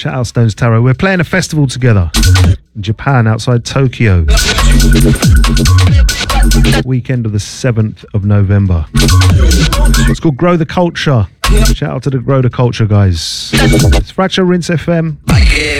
Shout out Stones Tarot. We're playing a festival together in Japan outside Tokyo. Weekend of the 7th of November. It's called Grow the Culture. Shout out to the Grow the Culture guys. It's Fracture Rinse FM.